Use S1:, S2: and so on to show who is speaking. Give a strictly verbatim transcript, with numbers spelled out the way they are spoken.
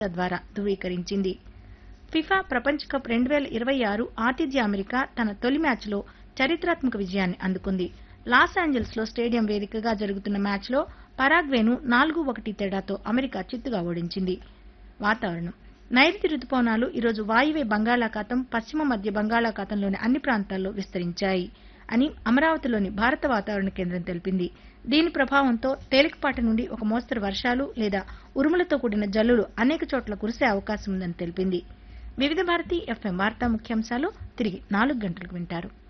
S1: ద్వారా ధృవీకరించింది. ఫిఫా ప్రపంచ కప్ రెండు వేల ఇరవై ఆరు ఆతిథ్య అమెరికా తన తొలి మ్యాచ్లో చరిత్రాత్మక విజయాన్ని అందుకుంది. లాస్ ఏంజల్స్ లో స్టేడియం వేదికగా జరుగుతున్న మ్యాచ్లో పరాగ్వేను నాలుగు ఒకటి తేడాతో అమెరికా చిత్తుగా ఓడించింది. వాతావరణం నైరుతి రుతుపవనాలు ఈరోజు వాయువ్య బంగాళాఖాతం, పశ్చిమ మధ్య బంగాళాఖాతంలోని అన్ని ప్రాంతాల్లో విస్తరించాయి అని అమరావతిలోని భారత వాతావరణ కేంద్రం తెలిపింది. దీని ప్రభావంతో తేలికపాటి నుండి ఒక మోస్తరు వర్షాలు లేదా ఉరుములతో కూడిన జల్లులు అనేక చోట్ల కురిసే అవకాశం ఉందని తెలిపింది. వివిధ భారతి ఎఫ్ఎం వార్తా ముఖ్యాంశాలు తిరిగి నాలుగు గంటలకు వింటారు.